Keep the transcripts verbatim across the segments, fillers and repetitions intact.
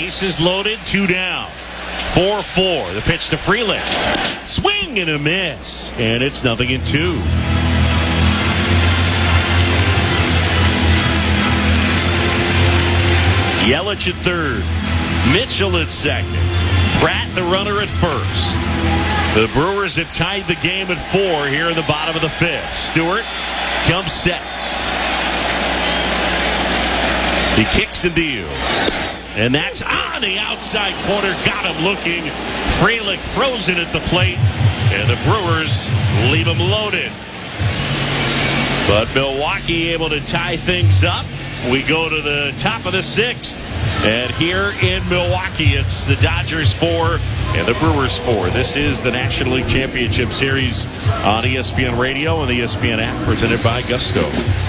Bases loaded, two down. four four. The pitch to Frelick. Swing and a miss. And it's nothing in two. Yelich at third. Mitchell at second. Pratt the runner at first. The Brewers have tied the game at four here in the bottom of the fifth. Stewart comes set. He kicks and deals. And that's on the outside corner. Got him looking. Frelick frozen at the plate. And the Brewers leave him loaded. But Milwaukee able to tie things up. We go to the top of the sixth. And here in Milwaukee, it's the Dodgers four and the Brewers four. This is the National League Championship Series on E S P N Radio and the E S P N app, presented by Gusto.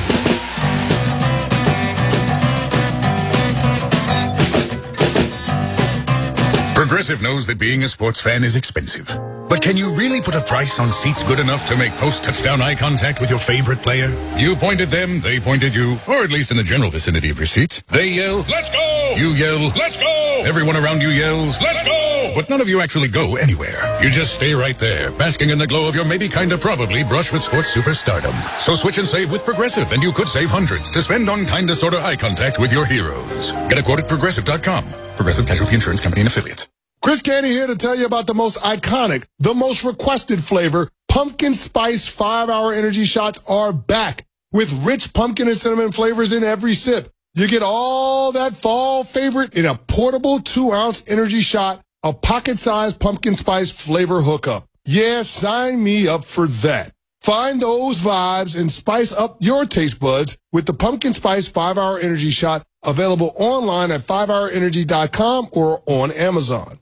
Progressive knows that being a sports fan is expensive. But can you really put a price on seats good enough to make post-touchdown eye contact with your favorite player? You point at them, they point at you, or at least in the general vicinity of your seats. They yell, "Let's go!" You yell, "Let's go!" Everyone around you yells, "Let's go!" But none of you actually go anywhere. You just stay right there, basking in the glow of your maybe kinda probably brush with sports superstardom. So switch and save with Progressive, and you could save hundreds to spend on kinda sorta eye contact with your heroes. Get a quote at progressive dot com. Progressive Casualty Insurance Company and Affiliates. Chris Candy here to tell you about the most iconic, the most requested flavor. Pumpkin Spice five hour Energy Shots are back with rich pumpkin and cinnamon flavors in every sip. You get all that fall favorite in a portable two ounce energy shot, a pocket-sized pumpkin spice flavor hookup. Yeah, sign me up for that. Find those vibes and spice up your taste buds with the Pumpkin Spice five hour Energy Shot, available online at five hour energy dot com or on Amazon.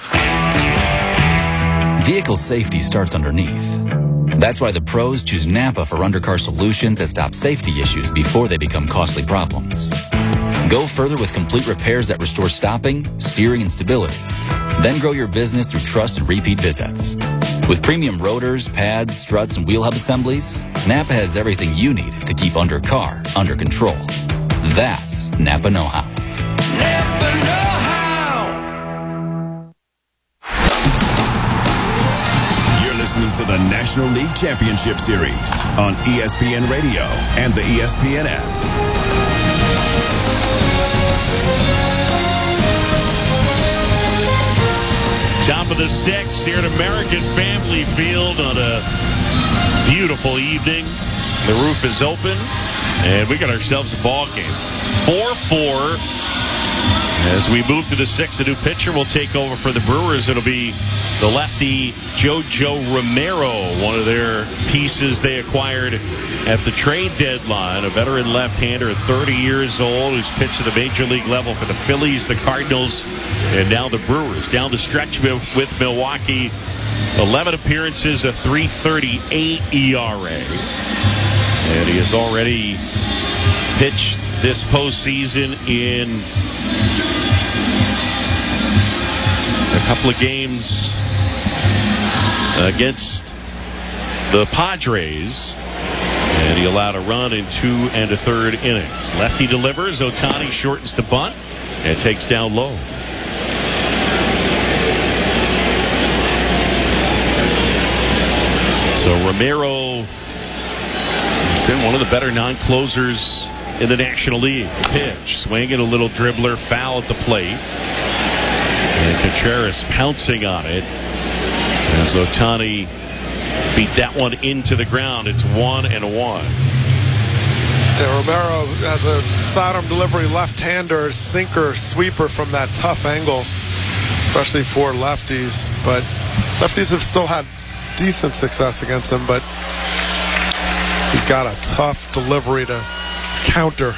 Vehicle safety starts underneath. That's why the pros choose Napa for undercar solutions that stop safety issues before they become costly problems. Go further with complete repairs that restore stopping, steering, and stability. Then grow your business through trust and repeat visits. With premium rotors, pads, struts, and wheel hub assemblies, Napa has everything you need to keep undercar under control. That's Napa know-how. Napa know-how. Listening to the National League Championship Series on E S P N Radio and the E S P N app. Top of the sixth here at American Family Field on a beautiful evening. The roof is open, and we got ourselves a ball game. four four. As we move to the sixth, a new pitcher will take over for the Brewers. It'll be the lefty Jojo Romero, one of their pieces they acquired at the trade deadline. A veteran left-hander at thirty years old who's pitched at the major league level for the Phillies, the Cardinals, and now the Brewers. Down the stretch with Milwaukee, eleven appearances, a three thirty-eight E R A. And he has already pitched this postseason in a couple of games against the Padres, and he allowed a run in two and a third innings. Lefty delivers. Ohtani shortens the bunt and takes down low. So Romero has been one of the better non-closers in the National League. Pitch, swinging a little dribbler, foul at the plate. And Contreras pouncing on it as Ohtani beat that one into the ground. It's one and one. Yeah, Romero has a sidearm delivery left-hander, sinker, sweeper from that tough angle, especially for lefties. But lefties have still had decent success against him, but he's got a tough delivery to counter.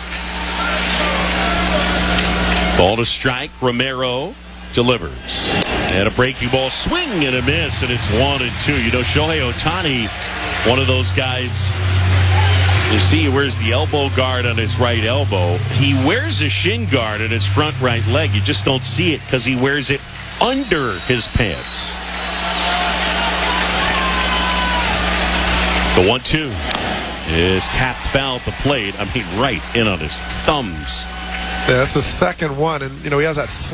Ball to strike. Romero delivers. And a breaking ball, swing and a miss, and it's one and two. You know, Shohei Ohtani, one of those guys, you see he wears the elbow guard on his right elbow. He wears a shin guard on his front right leg. You just don't see it because he wears it under his pants. The one two is tapped foul at the plate. I mean, right in on his thumbs. Yeah, that's the second one, and, you know, he has that